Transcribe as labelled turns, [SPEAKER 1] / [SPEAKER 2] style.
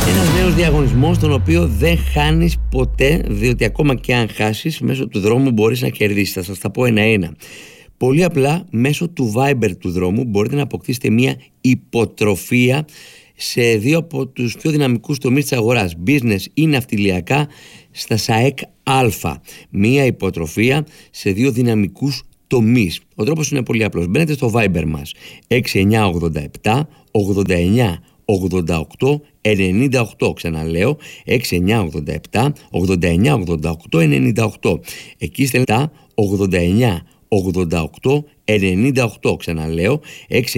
[SPEAKER 1] Ένας νέος διαγωνισμός τον οποίο δεν χάνεις ποτέ, διότι ακόμα και αν χάσεις μέσω του δρόμου μπορείς να κερδίσεις. Θα σας τα πω ένα-ένα. Πολύ απλά μέσω του Viber του δρόμου μπορείτε να αποκτήσετε μια υποτροφία σε δύο από τους πιο δυναμικούς τομείς της αγοράς, business ή ναυτιλιακά, στα ΣΑΕΚ Α. Μια υποτροφία σε δύο δυναμικούς τομείς. Ο τρόπος είναι πολύ απλός. Μπαίνετε στο Viber μας 6987 89 88 98. Ξαναλέω 6987 89 88 98. Εκεί στέλνετε 89 88 98. Ξαναλέω 6